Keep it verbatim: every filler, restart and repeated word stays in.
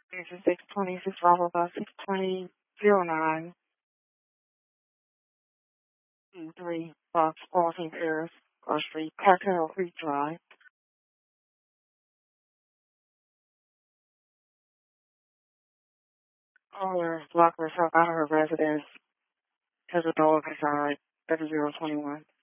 This is six twenty, six followed by six twenty, zero nine, two three, Box fourteen Paris, Cross Street, Cartel Creek Drive. Owner, lockers out of her residence, has a dog inside, seven zero twenty one.